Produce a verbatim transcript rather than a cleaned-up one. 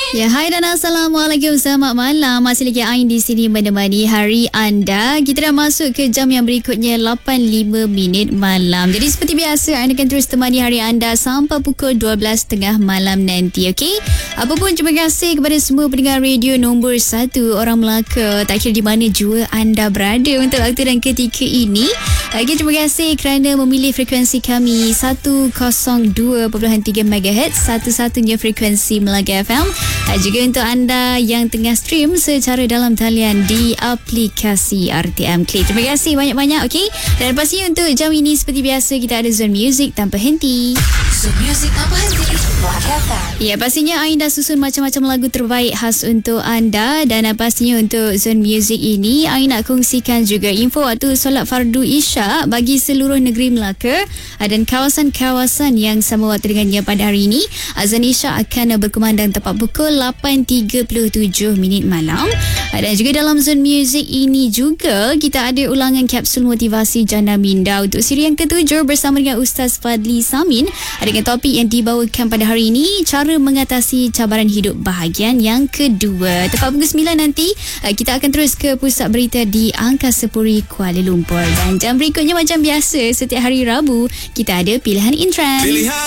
Ya, hai dan Assalamualaikum. Selamat malam. Masih lagi Ain di sini menemani hari anda. Kita dah masuk ke jam yang berikutnya, lapan lima minit malam. Jadi seperti biasa, Ain akan terus temani hari anda sampai pukul dua belas tiga puluh malam nanti, okey? Apapun, terima kasih kepada semua pendengar radio nombor satu orang Melaka. Tak kira di mana jua anda berada untuk waktu dan ketika ini. Lagi terima kasih kerana memilih frekuensi kami seratus dua perpuluhan tiga megahertz, satu-satunya frekuensi Melaka F M. Juga untuk anda yang tengah stream secara dalam talian di aplikasi R T M Click. Terima kasih banyak-banyak, okey? Dan pastinya untuk jam ini seperti biasa kita ada Zone Music tanpa henti. Zone Music tanpa henti. Ya, pastinya Ain dah susun macam-macam lagu terbaik khas untuk anda. Dan pastinya untuk Zone Music ini Ain nak kongsikan juga info waktu solat fardu Isyak bagi seluruh negeri Melaka dan kawasan-kawasan yang sama waktu dengannya pada hari ini. Azan Isyak akan berkumandang tepat pukul lapan tiga puluh tujuh minit malam. Dan juga dalam Zone Music ini juga kita ada ulangan kapsul motivasi Jana Minda untuk siri yang ketujuh bersama dengan Ustaz Fadli Samin dengan topik yang dibawakan pada hari ini, cara mengatasi cabaran hidup bahagian yang kedua. Tepat pukul sembilan nanti kita akan terus ke pusat berita di Angkasa Puri Kuala Lumpur. Dan jam berikutnya macam biasa setiap hari Rabu kita ada pilihan in trend. Pilihan